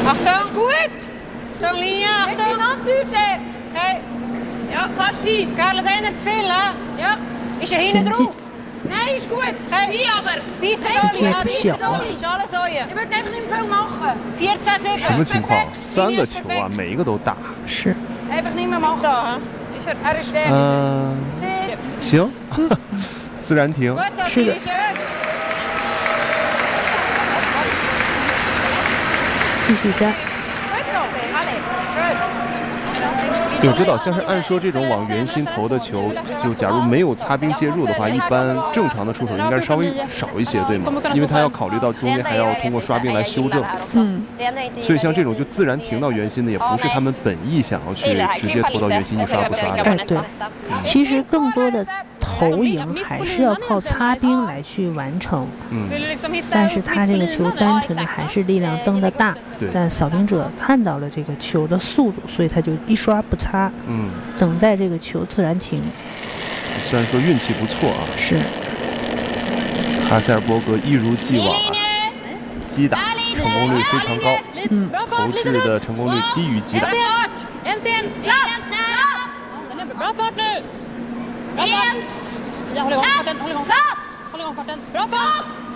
Achtung! Gut! Achtung, Linie, Hast du Achtung! die Handtüte? Okay. Ja, fast die. Carla, einer zu viel, hè? Ja. Ist er hinten drauf? Nein, ist gut. Hey. Die aber. Beißen Dolly, ja, beißen Dolly, ist alles euer. Ich würde einfach nicht mehr viel machen. 14-7. 什么情况？3个球啊，每一个都大。 是， Einfach nicht mehr machen. Da, ha? Ist er ist der. sit. 行，自然停。 Gut, so, Schön. schön. 继续加。 Gut so. Alle. Schön. 对，我知道，像是按说这种往圆心投的球，就假如没有擦冰介入的话，一般正常的出手应该是稍微少一些，对吗？因为他要考虑到中间还要通过刷冰来修正。所以像这种就自然停到圆心的，也不是他们本意想要去直接投到圆心，你刷不刷的。 哎，对，其实更多的投赢还是要靠擦冰来去完成。但是他这个球单纯的还是力量增的大， 对但扫冰者看到了这个球的速度，所以他就一刷不擦，等待这个球自然停。 虽然说运气不错啊， 是。 哈塞尔伯格一如既往啊，击打成功率非常高，投掷的成功率低于击打。 Bra fart nu! Bra fart! Ja, håll igång farten. Håll igång farten. Bra fart!